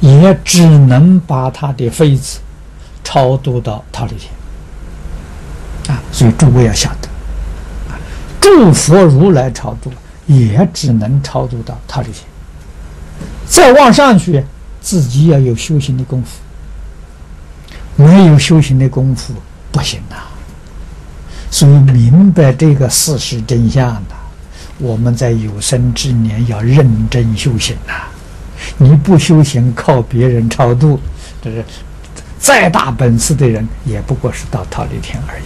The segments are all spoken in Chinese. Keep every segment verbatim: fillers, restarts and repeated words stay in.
也只能把他的妃子超度到忉利天啊。所以诸位要晓得，啊，诸佛如来超度也只能超度到忉利天，再往上去，自己要有修行的功夫，没有修行的功夫不行呐。所以明白这个事实真相的，我们在有生之年要认真修行呐。你不修行，靠别人超度，这是再大本事的人，也不过是到忉利天而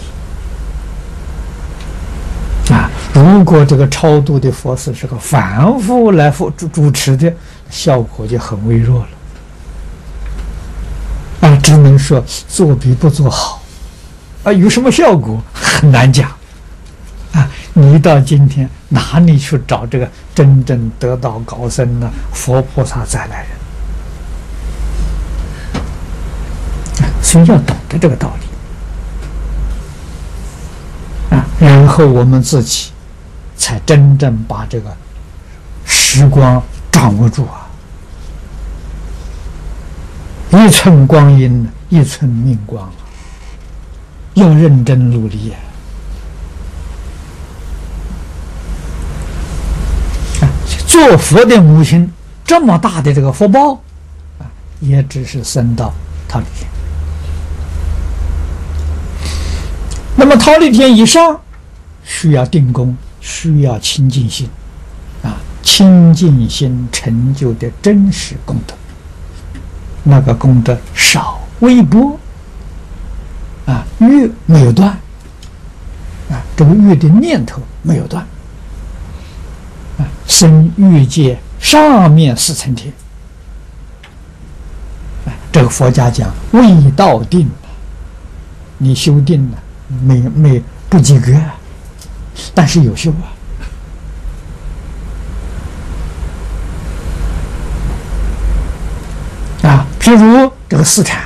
已啊。如果这个超度的佛事是个反复来主主持的，效果就很微弱了啊，只能说做比不做好啊。有什么效果很难讲啊。你到今天哪里去找这个真正得道高僧呢？佛菩萨再来人，所以要懂得这个道理啊，然后我们自己才真正把这个时光掌握住啊。一寸光阴一寸命光啊，要认真努力啊。做佛的母亲这么大的这个福报啊，也只是升到忉利天。那么忉利天以上需要定功，需要清净心啊，清净心成就的真实功德，那个功德少微薄啊，欲没有断啊，这个欲的念头没有断。生欲界上面四层天，这个佛家讲未到定，你修定了没没不及格，但是有修啊啊，譬如这个四禅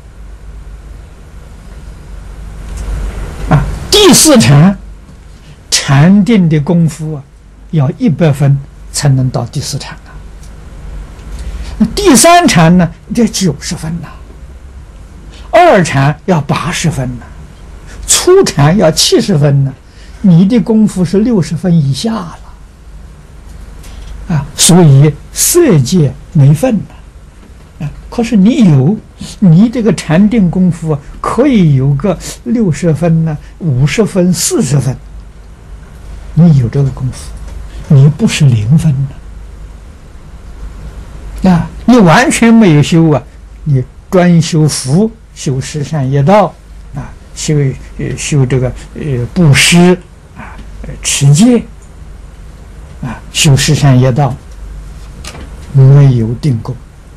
啊，第四禅禅定的功夫啊，要一百分才能到第四禅啊。第三禅呢，要九十分呐；二禅要八十分呐；初禅要七十分呐。你的功夫是六十分以下了啊，所以色界没分呐啊。可是你有，你这个禅定功夫啊，可以有个六十分呐、五十分、四十分，你有这个功夫。你不是零分的啊！你完全没有修啊！你专修福，修十善业道啊，修呃修这个呃布施啊，持戒啊，修十善业道，没有定功，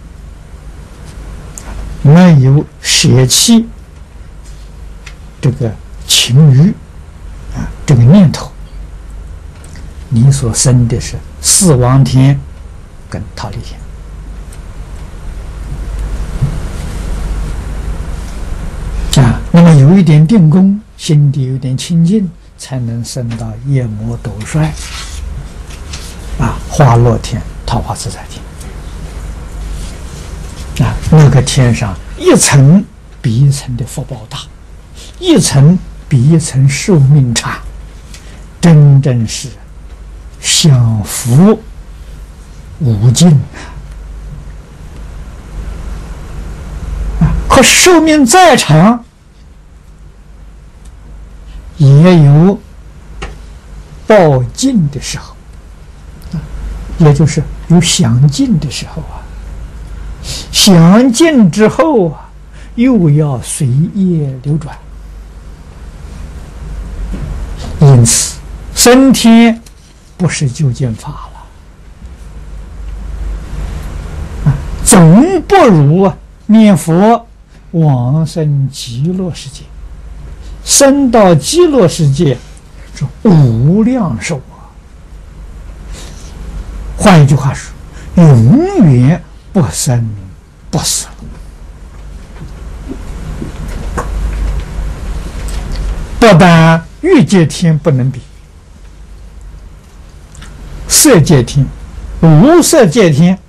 没有舍弃这个情欲啊，这个念头。你所生的是四王天跟忉利天啊，那么有一点定功，心地有点清净，才能升到夜魔斗帅啊，花落天、桃花自在天啊，那个天上一层比一层的福报大，一层比一层寿命长，真正是享福无尽啊！可寿命再长，也有报尽的时候啊，也就是有享尽的时候啊。享尽之后啊，又要随业流转，因此升天不是究竟法了啊，总不如啊念佛往生极乐世界，升到极乐世界是无量寿啊。换一句话说，永远不生不死。不但欲界天不能比，色界天、无色界天